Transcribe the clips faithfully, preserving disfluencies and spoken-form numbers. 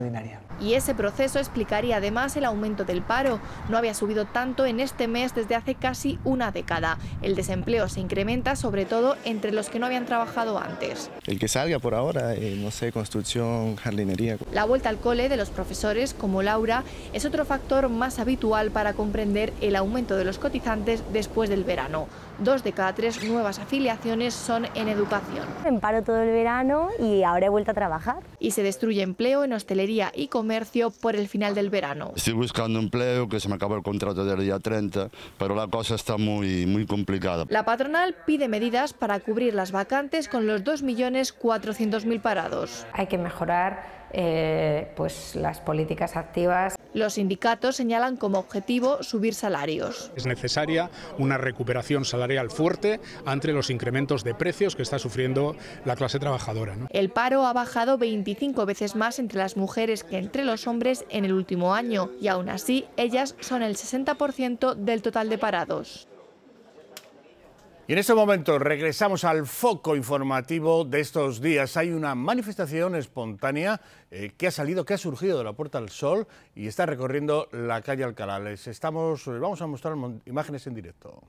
Y ese proceso explicaría además el aumento del paro. No había subido tanto en este mes desde hace casi una década. El desempleo se incrementa sobre todo entre los que no habían trabajado antes. El que salga por ahora, eh, no sé, construcción, jardinería. La vuelta al cole de los profesores, como Laura, es otro factor más habitual para comprender el aumento de los cotizantes después del verano. Dos de cada tres nuevas afiliaciones son en educación. En paro todo el verano y ahora he vuelto a trabajar. Y se destruye empleo en hostelería y comercio por el final del verano. Estoy buscando empleo, que se me acaba el contrato del día treinta, pero la cosa está muy, muy complicada. La patronal pide medidas para cubrir las vacantes con los dos millones cuatrocientos mil parados. Hay que mejorar eh, pues, las políticas activas. Los sindicatos señalan como objetivo subir salarios. Es necesaria una recuperación salarial fuerte ante los incrementos de precios que está sufriendo la clase trabajadora, ¿no? El paro ha bajado veinticinco veces más entre las mujeres que entre los hombres en el último año y aún así ellas son el sesenta por ciento del total de parados. Y en este momento regresamos al foco informativo de estos días. Hay una manifestación espontánea eh, que ha salido, que ha surgido de la Puerta del Sol y está recorriendo la calle Alcalá. Les estamos, les vamos a mostrar imágenes en directo.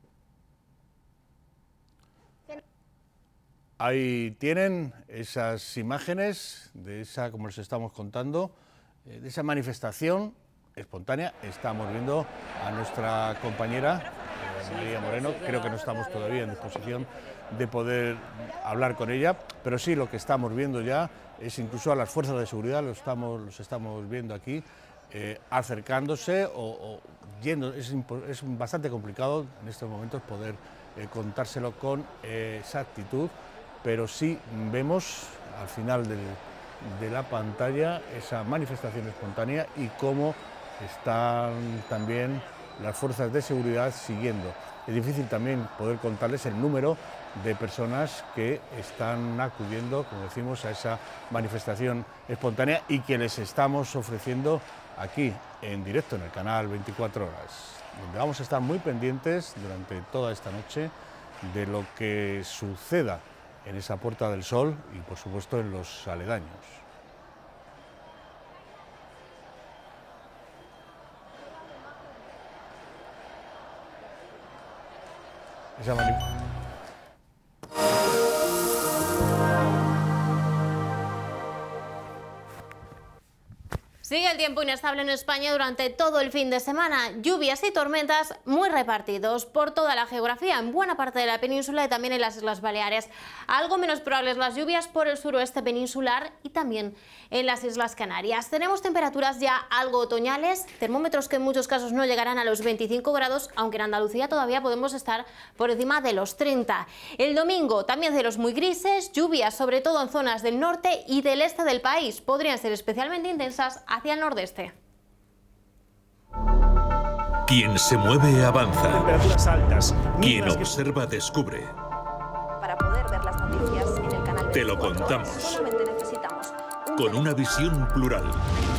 Ahí tienen esas imágenes de esa, como les estamos contando, eh, de esa manifestación espontánea. Estamos viendo a nuestra compañera María Moreno, creo que no estamos todavía en disposición de poder hablar con ella, pero sí lo que estamos viendo ya es incluso a las fuerzas de seguridad, los estamos, los estamos viendo aquí, eh, acercándose o, o yendo. Es, es bastante complicado en estos momentos poder eh, contárselo con eh, exactitud, pero sí vemos al final del, de la pantalla esa manifestación espontánea y cómo están también las fuerzas de seguridad siguiendo. Es difícil también poder contarles el número de personas que están acudiendo, como decimos, a esa manifestación espontánea y que les estamos ofreciendo aquí en directo en el canal veinticuatro horas, donde vamos a estar muy pendientes durante toda esta noche de lo que suceda en esa Puerta del Sol y por supuesto en los aledaños. Esa manifestación. Sigue el tiempo inestable en España durante todo el fin de semana. Lluvias y tormentas muy repartidos por toda la geografía, en buena parte de la península y también en las Islas Baleares. Algo menos probables las lluvias por el suroeste peninsular y también en las Islas Canarias. Tenemos temperaturas ya algo otoñales, termómetros que en muchos casos no llegarán a los veinticinco grados, aunque en Andalucía todavía podemos estar por encima de los treinta. El domingo también cielos muy grises, lluvias sobre todo en zonas del norte y del este del país. Podrían ser especialmente intensas hacia el nordeste. Quien se mueve avanza. Temperaturas altas. Quien observa descubre. Para poder ver las noticias en el canal Te lo contamos. solamente necesitamos un Con una visión plural.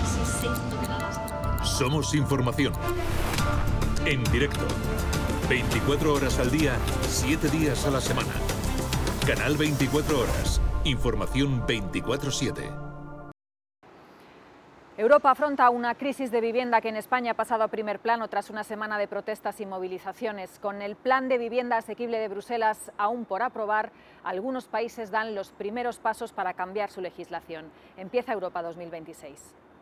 Somos información. En directo. veinticuatro horas al día, siete días a la semana. Canal veinticuatro horas. Información veinticuatro siete. Europa afronta una crisis de vivienda que en España ha pasado a primer plano tras una semana de protestas y movilizaciones. Con el plan de vivienda asequible de Bruselas aún por aprobar, algunos países dan los primeros pasos para cambiar su legislación. Empieza Europa dos mil veintiséis.